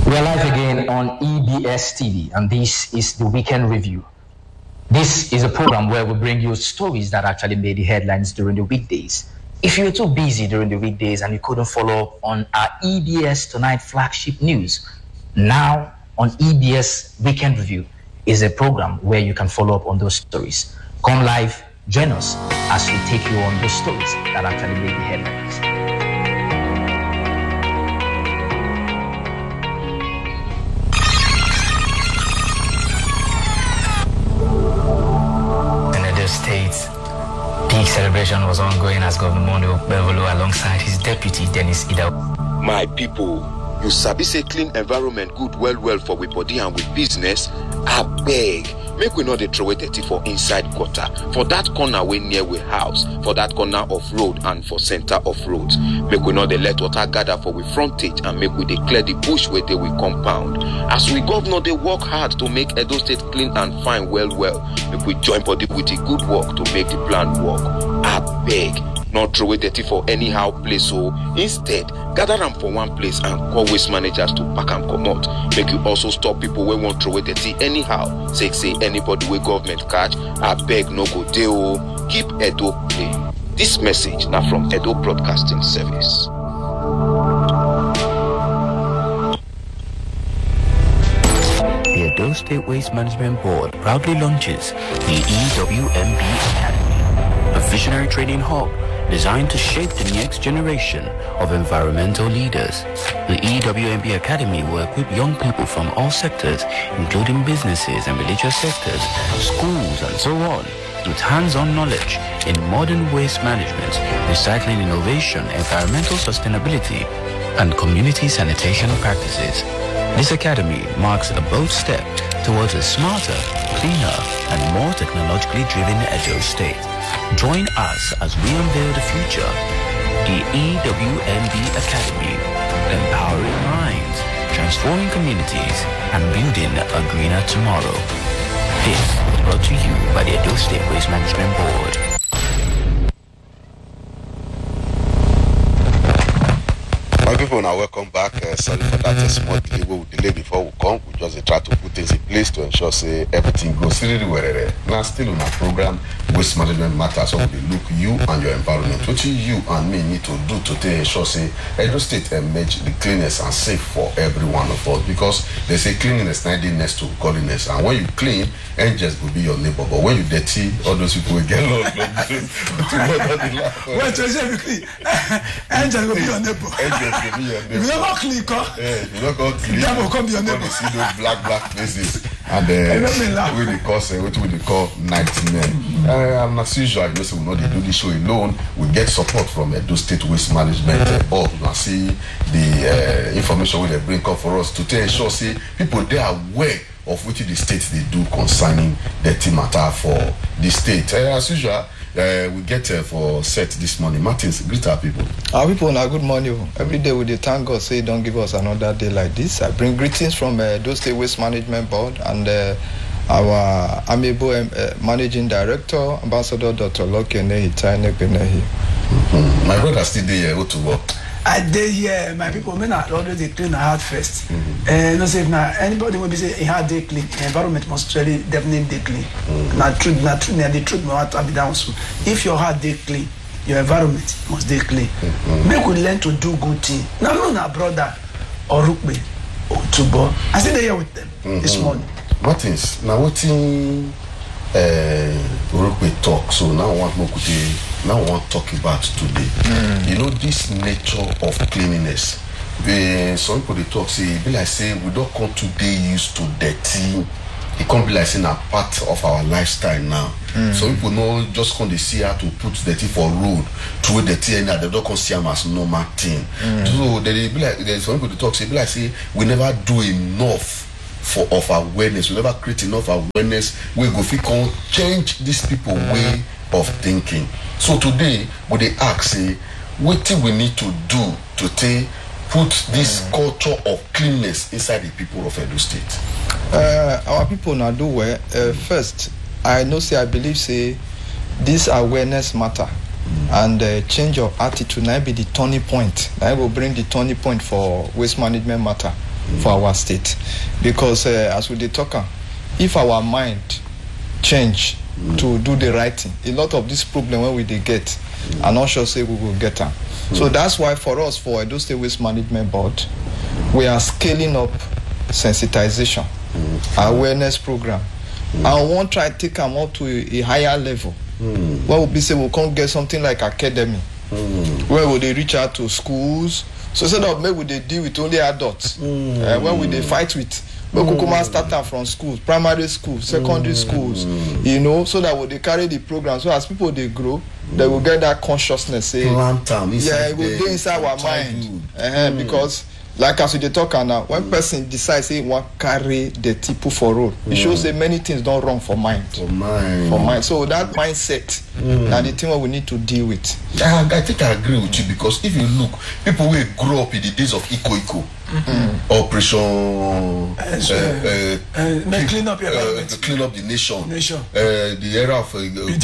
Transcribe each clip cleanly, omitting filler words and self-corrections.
We are live again on EBS TV, and this is the Weekend Review. This is a program where we bring you stories that actually made the headlines during the weekdays. If you were too busy during the weekdays and you couldn't follow up on our EBS Tonight flagship news, now on EBS Weekend Review is a program where you can follow up on those stories. Come live, join us as we take you on those stories that actually made the headlines. States. Big celebration was ongoing as Governor Mondo Bevolo alongside his deputy Dennis Ida. My people, you sabi say clean environment good well for we body and with business. I beg, make we not dey throw dirty for inside gutter, for that corner way near we house, for that corner of road and for center of roads. Make we not dey let water gather for we frontage and make we dey clear the bush where they we compound. As we governor, they work hard to make Edo State clean and fine well. Make we join body with the good work to make the plan work. I beg, not throw away dirty for anyhow place. So instead, gather them for one place and call waste managers to pack and come out. Make you also stop people who won't throw away dirty anyhow. Say anybody with government catch, I beg no go deal. Keep Edo clean. This message now from Edo Broadcasting Service. The Edo State Waste Management Board proudly launches the EWMB Academy, a visionary training hub designed to shape the next generation of environmental leaders. The EWMB Academy will equip young people from all sectors, including businesses and religious sectors, schools, and so on, with hands-on knowledge in modern waste management, recycling innovation, environmental sustainability, and community sanitation practices. This academy marks a bold step towards a smarter, cleaner, and more technologically driven Edo State. Join us as we unveil the future. The EWMB Academy, empowering minds, transforming communities, and building a greener tomorrow. This is brought to you by the Edo State Waste Management Board. My people, now welcome back. Sorry for that small delay. We will delay before we come. We just try to put things in place to ensure say everything goes really well. Now still on our program, waste management matters. So we look you and your environment. What you and me need to do to ensure say Edo State emerge the cleanest and safe for every one of us. Because they say cleanliness next to godliness. And when you clean, angels will be your neighbor. But when you dirty, all those people will get lost. Well, to say you clean, angels will be your neighbor. If you don't clean, if you don't clean, that will come your neighbor. You see those black faces, and with the cause, what we call nightmare. And as usual, you know, so we not do this show alone. We get support from Edo State Waste Management Board. You see the information we they bring up for us to ensure say people they are aware of which the states they do concerning dirty matter for the state. As usual. We get for set this morning. Martins, greet our people. Our people, now good morning. Every day we dey thank God, say don't give us another day like this. I bring greetings from Edo State Waste Management Board and our amiable Managing Director, Ambassador Dr. Lokene Hitaine. My brother still there, go to work. I did here, my people, men are always they clean the heart first. No say now anybody will be say a heart they clean, environment must really definitely they clean. Not truth, the truth must be down so. If your heart they clean, your environment must they clean. Make we learn to do good thing. Now no brother or Rukbe or Tubo. I sit there with them this morning. Martins, now what in Rukbe talk, so now I want more now I want to talk about today. You know, this nature of cleanliness. Some people they talk say, be like say we don't come today used to dirty. It can't be like saying a part of our lifestyle now. Some people know just come they see how to put dirty for road, throw dirty and they don't come see them as normal thing. So they be like some people they talk say, be like say we never do enough of awareness. We never create enough awareness. We go fit come change these people way of thinking. So today, we they ask, say, what do we need to do to put this culture of cleanness inside the people of Edo State? Our people now do well. First, I believe, say, this awareness matter and change of attitude now be the turning point. Now will bring the turning point for waste management matter. for our state, because as we dey talk, if our mind change to do the right thing, a lot of this problem when we dey get, I'm not sure say we will get them. So that's why for us, for Edo State Waste Management Board, we are scaling up sensitization, awareness program. I want to try to take them up to a higher level. Where we say we can't get something like academy, where would they reach out to schools? So instead of maybe they deal with only adults, when we they fight with. We could start them from schools, primary schools, secondary schools, you know, so that when they carry the program, so as people they grow, they will get that consciousness. Say, it will be inside our mind, because like as we talk now, when person decides he want carry the people for road, it shows that many things don't wrong for mind. For mind. So that mindset, that the thing we need to deal with. I think I agree with you, because if you look, people will grow up in the days of Iko. Operation clean up your clean up the nation. The era of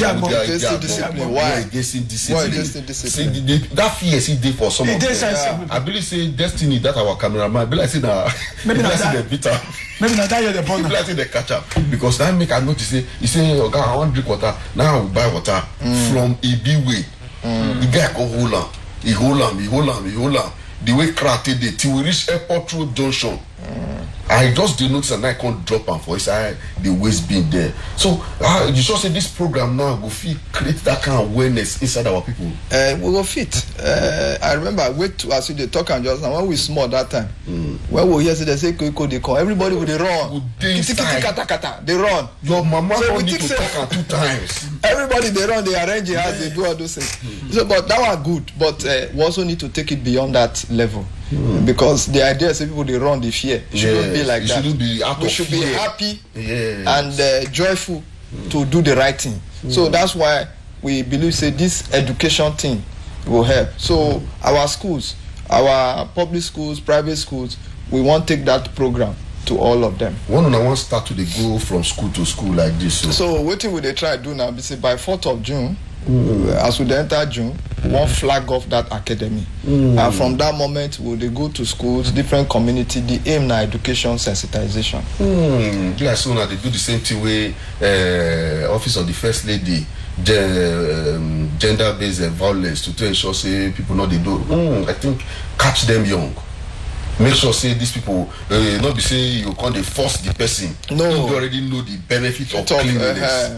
discipline. That fear is there for some of them. I believe say destiny that our cameraman. I believe say that maybe not bitter. Maybe not that you're the point. Maybe they catch up, because that make I notice say he say, "Oh God, I want drink water." Now I will buy water from Ibiwe. The guy go hold on. He hold on. The way karate did till we reach Airport Road Junction, I just did notice and I can't drop them for inside the waste bin there. So you just say this program now will create that kind of awareness inside our people. We will fit. I remember as we talk and just now when we small that time, when we hear say they say Koiko they come, everybody will run. They run. Your mama so need to talk 2 times. Everybody they run, they arrange it as they do all those things. So, but that was good. But we also need to take it beyond that level. Because the idea is people they run the fear. It shouldn't be like that. We should be happy and joyful to do the right thing. So that's why we believe say this education thing will help. So our schools, our public schools, private schools, we want to take that program to all of them. One on one start to go from school to school like this. So what thing will they try to do now? Say by 4th of June. As we enter June, we want flag off that academy, and from that moment, we will go to schools, different community. The aim na education sensitization. Like so now they do the same thing with Office of the First Lady, gender-based violence to ensure say people know they do. I think catch them young. Make sure say these people not be saying you can't force the person. No, you already know the benefit of cleanliness.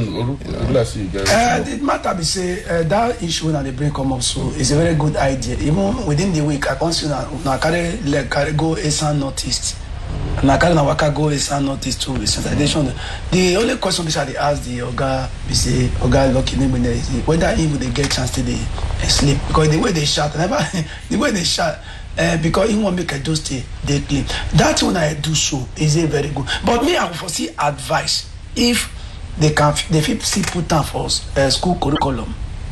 The matter be say that issue that they bring come up so is a very good idea. Even within the week, I consider now carry go Esan Northeast. Now carry now waka go Esan Northeast to sensitization. The only question which I ask the Oga, we say Oga lucky name is whether even they get chance to they sleep, because the way they shout, the way they shout. Because he won't make a do stay they clean. That when I do so is a very good. But me, I will foresee advice if they see put down for school curriculum.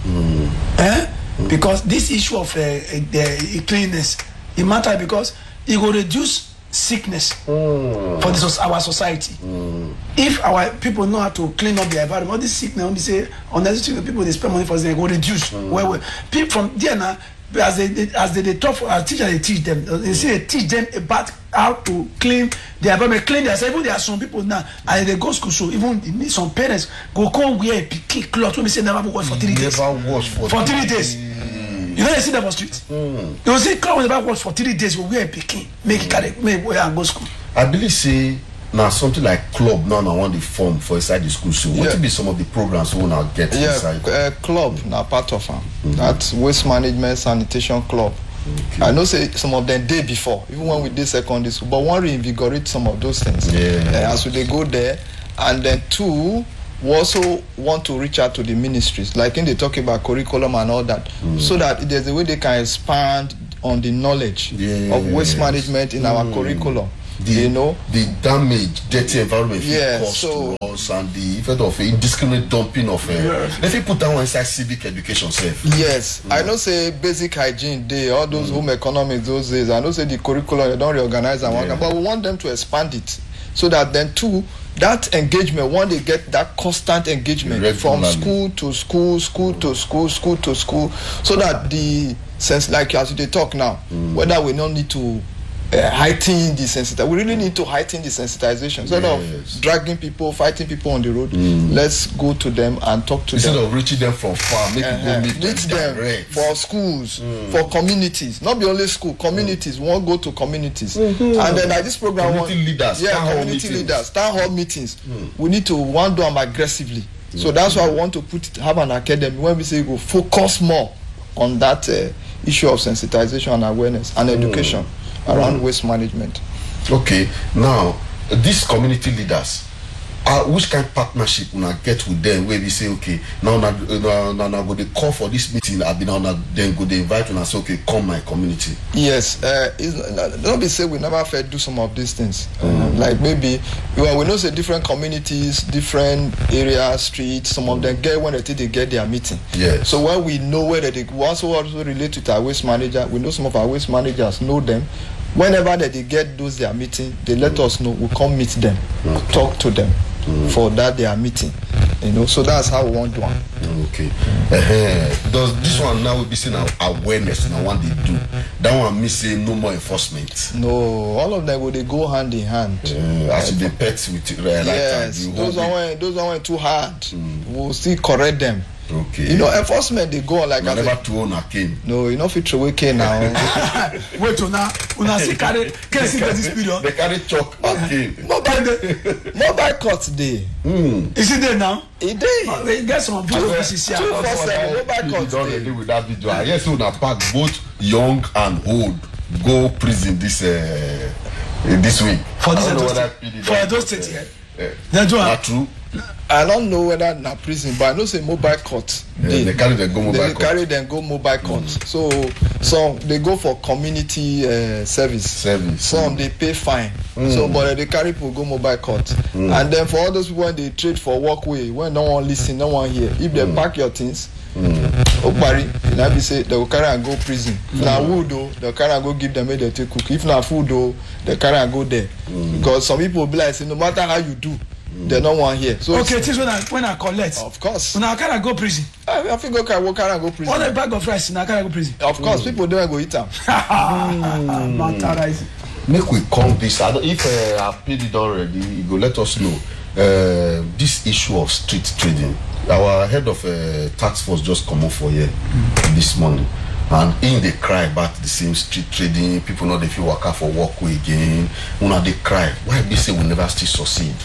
Because this issue of cleanliness, it matters because it will reduce sickness for our society. If our people know how to clean up the environment, all this sickness, when we say unnecessary people they spend money for them, it will reduce. People from there now. As they talk, as teachers they teach them. They say they teach them about how to clean their environment, clean themselves. Even there are some people now, as they go to school, so even some parents go come wear a picky cloth when we say never wash for 3 days. Never wash for 3 days. You know they see them on street. You see cloth never wash for 3 days. You wear a picky, make wear and go school. I believe say. Now something like club now I want the form for inside the school. So what will be some of the programs we now get inside? Club now part of them. That's waste management sanitation club. I know say some of them day before, even when we did secondary school, but one reinvigorate some of those things. As they go there, and then 2, we also want to reach out to the ministries, like in they talk about curriculum and all that, so that there's a way they can expand on the knowledge of waste management in our curriculum. The damage, dirty environment cause to us, and the effect of indiscriminate dumping of let me put that one inside civic education self. Yes, I know say basic hygiene day, all those home economics those days. I know say the curriculum they don't reorganize and work, but we want them to expand it so that then 2, that engagement, when they get that constant engagement from school to school, school to school, school to school, so that the sense like as they talk now, whether we don't need to heighten the sensitization. We really need to heighten the sensitization. Instead of dragging people, fighting people on the road, let's go to them and talk to them. Instead of reaching them from far, make people meet them direct. For schools, for communities. Not be only school, communities. We want to go to communities. And then like this program, community leaders, town hall meetings. We need to do them aggressively. So that's why we want to have an academy when we say we focus more on that issue of sensitization and awareness and education around waste management. Okay, now these community leaders, which kind of partnership we get with them where we say, okay, now go they call for this meeting, then go they invite and say, okay, come my community. Yes, don't be say we never do some of these things. Like maybe we know say different communities, different areas, streets, some of them get when they get their meeting. Yes. So when we know whether they also relate to our waste manager, we know some of our waste managers know them. Whenever they get their meeting, they let us know. We come meet them, talk to them for that their meeting. So that's how we want to do. Okay. Does this one now will be saying awareness? Now what they do? That one me say no more enforcement. No, all of them will they go hand in hand. As the pets with yes, those are too hard. We'll still correct them. Okay. Enforcement they go on like I never to own a cane. No, you know fit throw away cane now. Wait una see carry see this period. They carry chalk and cane. Mobile court day. Is it there now? It day. Get some video pieces here. 247 mobile court don't dey with that video. Yes, una pack both young and old go prison this week. For those states here. That's true. I don't know whether na prison, but I know say mobile court. They carry them go mobile court. They carry them go mobile court. So some they go for community service. Some they pay fine. So but they carry people go mobile court. And then for all those people when they trade for walkway, when no one listen, no one hear. If they pack your things, Okpari, now be say they will carry and go prison. If na wood though, they carry and go give them make they take cook. If na food though, they carry and go there. Because some people be like say no matter how you do. They don't want here. So okay, this when I collect. Of course. Now can I go prison? I think I can go prison. All the bag of rice, now can I go prison? Of course, people don't go eat them. Make we come this. If I've paid it already, you go let us know. This issue of street trading. Our head of tax force just come up for here this morning. And in they cry about the same street trading, people know they feel work out for walkway again. Una they cry. Why they say we never still succeed?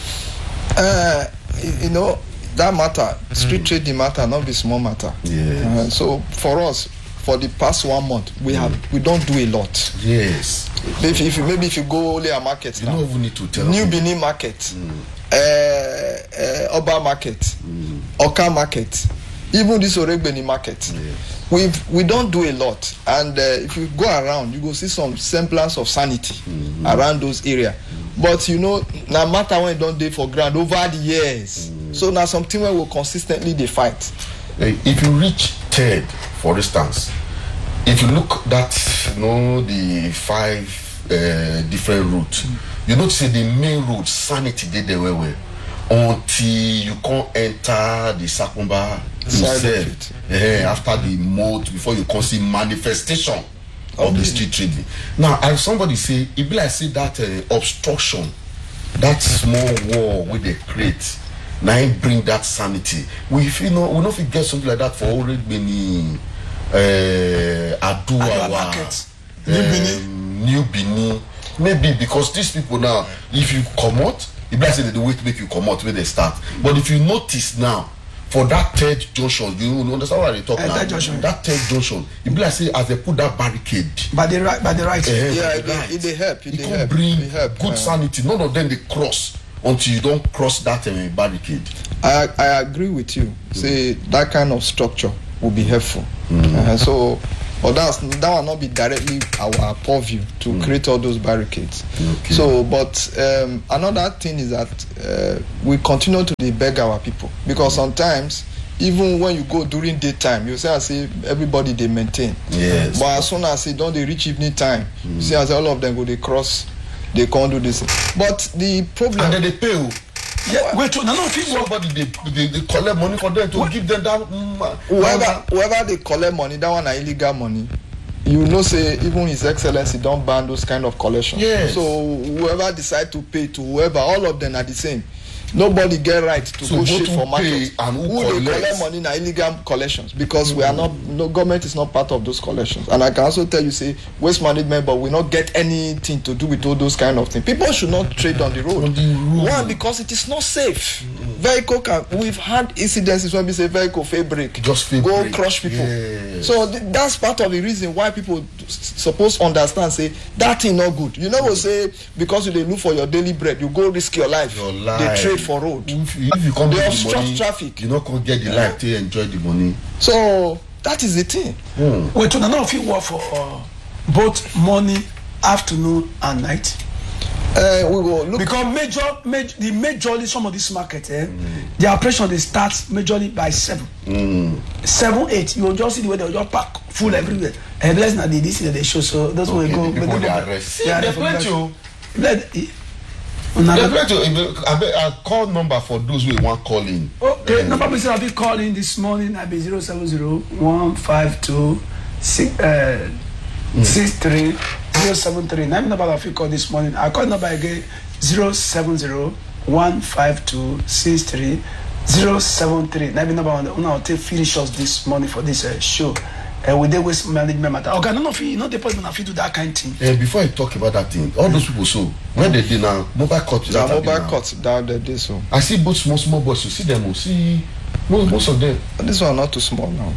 That matter, street trading matter, not be small matter. Yeah. So for us, for the past 1 month, we don't do a lot. Yes. If you go only a market you now, don't even need to tell New Benin market, Oba market, Oka market, even this Oregbeni market. Yeah. We don't do a lot, and if you go around, you go see some semblance of sanity around those areas. But no matter when it don't day for ground over the years, so now something where we consistently they fight. If you reach third, for instance, if you look that the 5 different routes, you notice the main road sanity did the way until you can't enter the Sakumba itself. After the moat, before you can see manifestation of the street trading. Now, as somebody say, it be like say that obstruction, that small wall where they create, now it bring that sanity. We not forget something like that for already many Aduawa, New Benin. Maybe because these people now, if you come out, it be like say the way to make you come out where they start. But if you notice now, for that third junction, you understand what I talk now? That third junction, it be like say as they put that barricade. By the right. It help. It can bring good sanity. None of them they cross until you don't cross that barricade. I agree with you. Say that kind of structure will be helpful. But that will not be directly our purview to create all those barricades. Okay. So, but another thing is that we continue to beg our people, because sometimes even when you go during daytime, you say everybody they maintain. Yes. But as soon as they reach evening time, you see as all of them go they cross, they can't do this. But the problem. And then they pay. Yeah, wait, somebody they collect money for them to give them that. Whoever they collect money, that one are illegal money. you know say even His Excellency don't ban those kind of collections. Yes. So whoever decide to pay to whoever, all of them are the same. Nobody get right to So go both shit who for pay market. and who Who they collect. collect money na illegal collections because we are not. No government is not part of those collections. And I can also tell you, say waste management, but we not get anything to do with all those kind of things. People should not trade on the road. On the road. One, because it is not safe. Vehicle can. We've had incidences when we say vehicle fail brake, Just fail go brake. crush people. Yes. So that's part of the reason why people suppose understand, say that thing not good. You know what say, because you dey look for your daily bread, you go risk your life. Your life. They trade for road. If you come They get the obstruct money, traffic. you not come get the life to enjoy the money. So that is the thing. Wait, none of you work for both morning, afternoon, and night. We will look. Because majorly some of this market, the operation they start majorly by 7, 8. You will just see the way they will just pack full everywhere. And bless na the this that they show. So that's why Okay, go. the people they arrest. Yeah, They plenty o. They Okay, plenty o. I call number for those who want call in. number please I'll be calling this morning. I'll be 070-152-63-073. Name number I'll call this morning. I call number again 070-152-63-073. Name number I'll take finish us this morning for this show. With the waste management matter. Okay, none of you know the person if you do that kind of thing. Before I talk about that thing, all those people so when they did now mobile cut. The mobile cuts down the day so. I see both small boys. You see them. You see most of them. This one not too small now.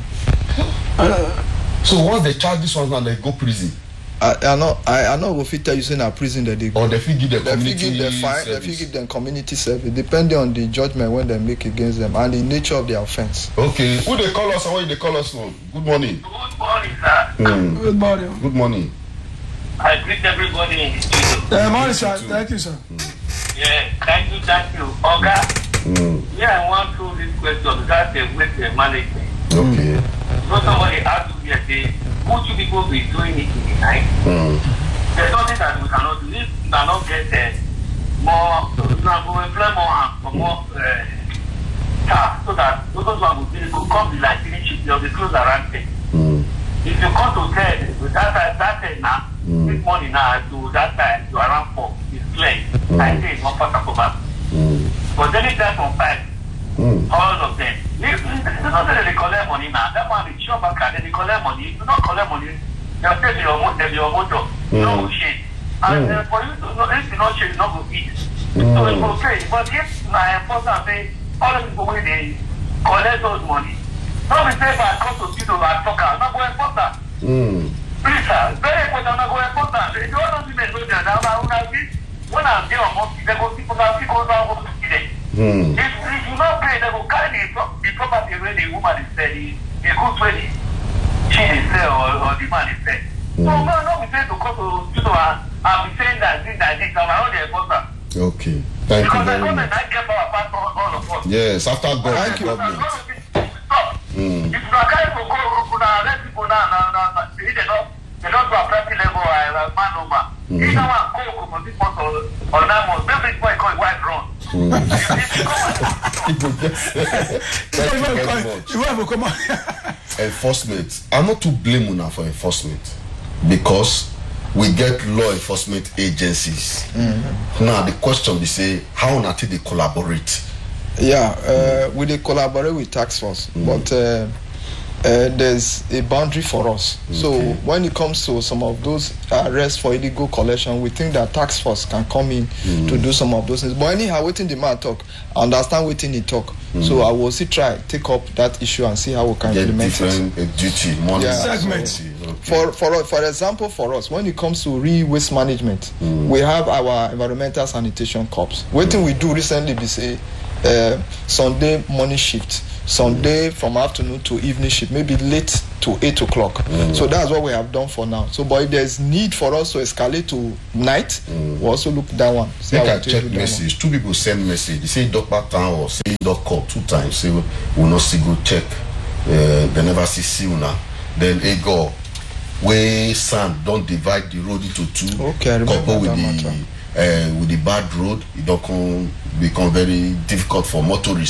So once they charge this one now, they go prison. I know if you tell you say na prison that they go. Or they fit give them They fit community give them fine. They service. fit give them community service depending on the judgment when they make against them and the nature of the offence. Okay, who they call us and what they call us now? Good morning. Good morning, sir. Good morning. Good morning. I greet everybody in the studio. Morning, sir. Thank you, sir. Yeah, thank you. Oga, I want to this question that they waste their management. Okay. So somebody asked to say, who should people be doing it in the night? There's nothing that we cannot do. If we cannot get more, we employ more staff so that those ones will come to like finish they'll be close around 10. If you come to 10, with that time now, this morning now to that time to around 4, it's clear. I say it's not possible. But anytime from 5, all of them. It's not that they collect money now. That one is sure back and they collect money. If you don't collect money, they'll take your motor, no shit. And for you to know, if you not shit, you not go eat. So it's okay. But if my enforcer say, all the people when they collect those money, don't be safe and come to see those talkers, not go enforcer. Please, sir, very important, not go enforcer. If you want to see the soldier, when I'm there on Monday, they go people go down to see them. If you not pay, they will carry the property where the woman is selling, the goods where she is selling or the man is selling. So no, we say to come to and be saying that this, I'm around the enforcer. Okay. Thank you Because the very government much. I get power apart all of us. Yes, after God, Thank you. government. Stop. If you are carrying to go, let people now, they don't do a private level man over. If someone go for this month or 9 months, maybe boy call it white run. People get Thank you very much. You have to come on. Enforcement. I'm not to blame una for enforcement because we get law enforcement agencies. Now the question is say how una take they collaborate. Yeah, we dey collaborate with task force, but there's a boundary for us. So when it comes to some of those arrests for illegal collection, we think that task force can come in to do some of those things. But anyhow, waiting the man talk, I understand waiting he talk. So I will see try take up that issue and see how we can Get implement it. different duty, money Yeah. Segment. Okay. For example, for us, when it comes to waste management, we have our environmental sanitation corps. Waiting we do recently be say Sunday morning shift, Sunday from afternoon to evening shift, maybe late to 8 o'clock. So that's what we have done for now. So, but if there's need for us to escalate to night, we also look that one. See Make how I we take check do that message. 2 people send message. They say Dr. Town or say Dr. 2 times. Say we will not see go check. They never see una. Then Ego where sand don't divide the road into 2. Okay, I remember coupled with that the with the bad road, it don't become very difficult for motorists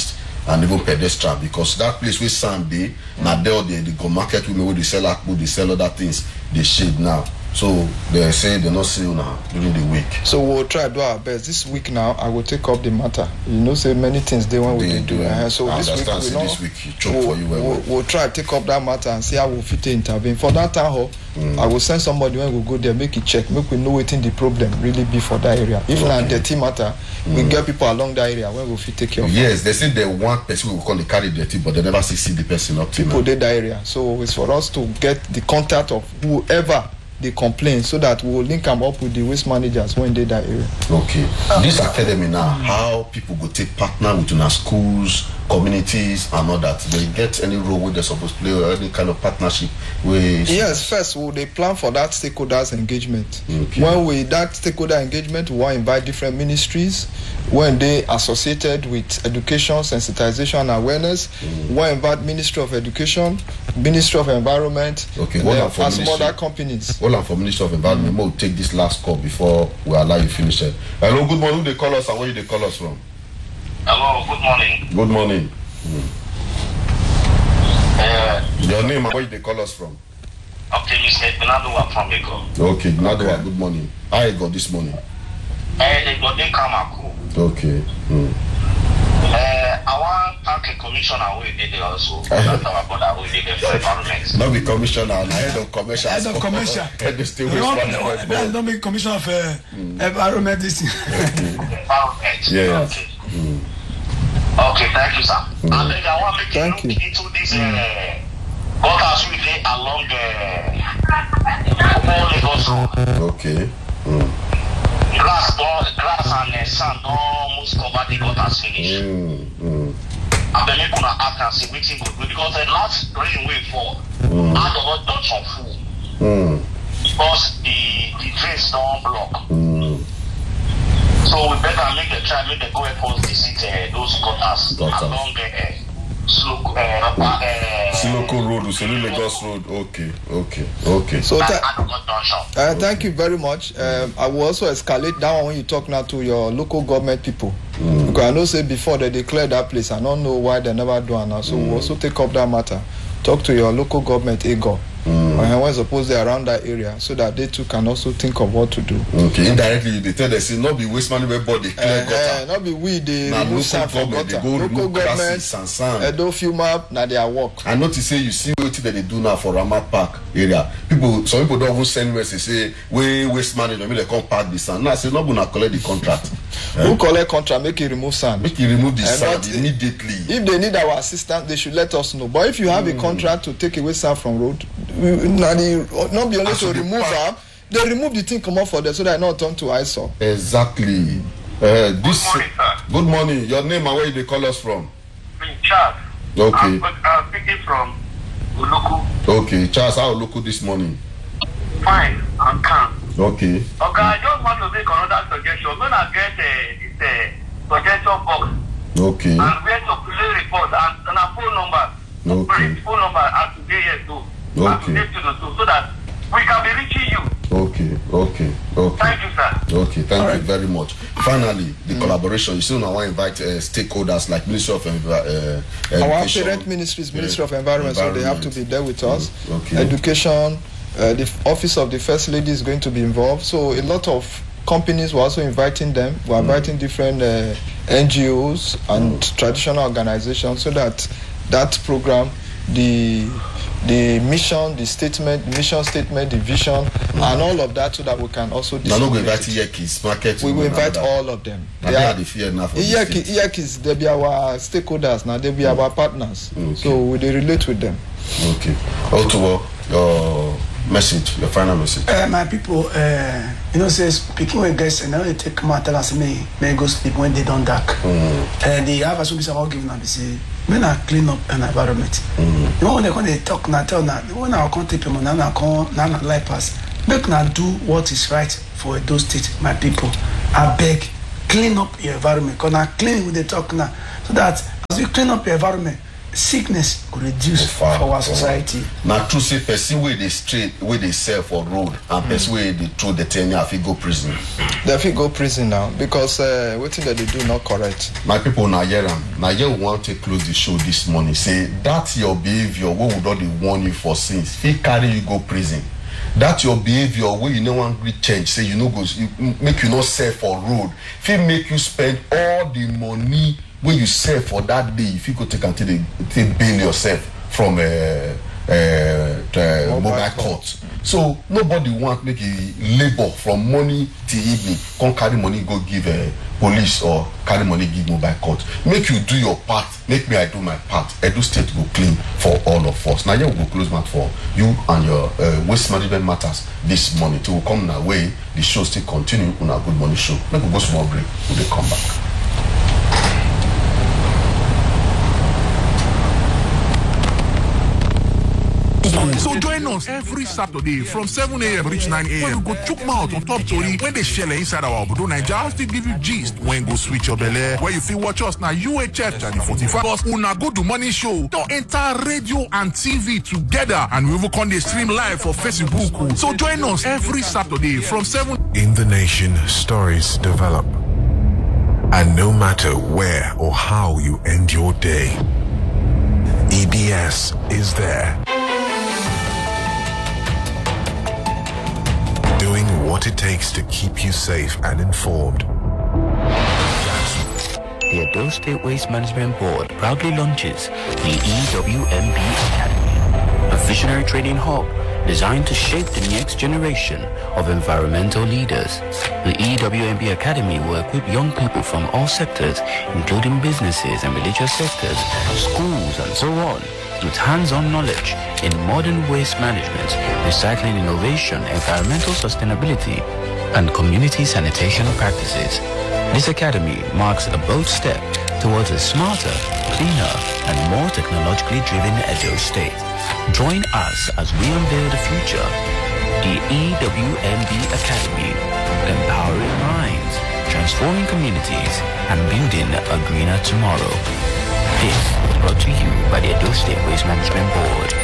and even pedestrian, because that place where sand dey, now they go market women where they sell akpu, they sell other things, they shade now. So they say they're not seeing now during the week. So we'll try to do our best. This week now, I will take up the matter. You know, say many things they want we do. So this week you choke for you. We'll try to take up that matter and see how we'll fit to intervene. For that time, I will send somebody when we go there, make it check, make we know what the problem really be for that area. If not dirty matter, we get people along that area when we fit take care of. Yes, they say they want person we will call the carry dirty, but they never see the person up to people did that area. So it's for us to get the contact of whoever they complain, so that we will link them up with the waste managers when they that area. Okay. This academy now, how people go take partner with our schools, communities, and all that. They get any role where they're supposed to play, or any kind of partnership with? Yes, first they plan for that stakeholders engagement. Okay. When we that stakeholder engagement, we want to invite different ministries. When they associated with education, sensitization, and awareness, we want to invite Ministry of Education, Ministry of Environment, and some other companies. Hold on for Ministry of Environment. We'll take this last call before we allow you finish it. Hello, good morning. Who they call us and where they call us from? Hello, good morning. Good morning. Your name and where they call us from? Okay, Mr. Binadowa from Eko. Okay, Binadowa, good morning. How you got this morning? They got the Kamaku. Okay. I want to thank a commissioner who did it also. That's our brother who did it for environment. Not be commissioner, head of commercial. Head of commercial. Don't be commissioner of environment. Environment. Yeah. Okay. Okay, thank you, sir. I think I want to look into this gutters we lay along Lagos Road. Okay. Grass and sand almost cover the gutters finish. And then they gonna act and see which thing good because the last rain will fall. Out of what touch on full. Because the drains don't block. So we better make the try, make the go help us visit those gutters along Siloko Road, Uselu Lagos Road. Okay. So thank you very much. I will also escalate that one when you talk now to your local government people. Because I know say before they declared that place, I don't know why they never do it now. So we'll also take up that matter. Talk to your local government ego. And when suppose they're around that area, so that they too can also think of what to do. Okay, indirectly they tell us not be waste management body clear gutter. Not be we they remove sand from gutter. Local government and don't film up now they are work. I notice say you see what they do now for Ramat Park area. Some people don't even send message say we waste management, maybe they come park the sand. Now I say not gonna collect the contract. Who collect contract, make it remove sand. Make it remove the sand immediately. If they need our assistance, they should let us know. But if you have a contract to take away sand from road, not be only to remove them, they remove the thing come off for them so they not turn to eyesore. Exactly. Good morning, sir. Good morning. Your name and where they call us from? Charles. Okay. I'm speaking from Uluku. Okay, Charles, how Uluku this morning? Fine, I'm calm. Okay. Okay, I just want to make another suggestion. When I get this suggestion box. Okay. And where to play report and a phone number. Okay. Phone number as today here too. Okay. So that we can be reaching you. Okay. Thank you, sir. Okay, thank you very much. Finally, the collaboration. You still now want to invite stakeholders like Ministry of Education. Our parent ministries, Ministry of Environment, so they have to be there with us. Okay. Education, the Office of the First Lady is going to be involved. So a lot of companies were also inviting them. We're inviting different NGOs and traditional organizations so that program, the mission, the mission statement, the vision, and all of that, so that we can also. Now, no, we invite Iyekis market. We will invite all of them. They are the fear enough. Iyekis, they be our stakeholders now. They be our partners. Okay. So we relate with them. Okay. Otubo, your message, your final message. My people, say speaking with guys, and now they take matter as me go sleep when they don't dark. The have a service about giving them say. Men are clean up an environment. When they talk now, tell now, when I can't take them, now life pass. Make now do what is right for those states, my people. I beg, clean up your environment. Because now clean with the talk now. So that as you clean up your environment, sickness could reduce for our society. Now, true say person where they straight, where they sell for road, and person where they throw the 10 year, if you go prison. They fit go prison now because what thing that they do not correct. My people now hear want to close the show this morning. Say that's your behavior. What would not they warn you for sins? If he carry you go prison. That your behavior where you no want to change. Say you no go make you not sell for road. If he make you spend all the money when you sell for that day, if you could take until they bail yourself from mobile court. So nobody want make a labor from morning till evening. Can't carry money go give police or carry money give mobile court. Make you do your part. Make me I do my part. Edo State go clean for all of us. Now you will go close mouth for you and your waste management matters this morning. To come our way, the show still continue on our Good Morning Show. Make we go small break. We'll come back. So join us every Saturday from 7 a.m. reach 9 a.m. when we go chook mouth on top story when they share inside our Obodo Naija. Still give you gist when go switch your belly. Where you feel watch us now UHF channel 45. Plus una Good Morning Show don't enter radio and TV together, and we will come the stream live for Facebook. So join us every Saturday from 7. In the nation, stories develop, and no matter where or how you end your day, EBS is there. Doing what it takes to keep you safe and informed. The Edo State Waste Management Board proudly launches the EWMB Academy, a visionary training hub designed to shape the next generation of environmental leaders. The EWMB Academy will equip young people from all sectors, including businesses and religious sectors, schools, and so on, with hands-on knowledge in modern waste management, recycling innovation, environmental sustainability, and community sanitation practices. This academy marks a bold step towards a smarter, cleaner, and more technologically driven Edo State. Join us as we unveil the future. The EWMB Academy, empowering minds, transforming communities, and building a greener tomorrow. This is brought to you by the Edo State Waste Management Board.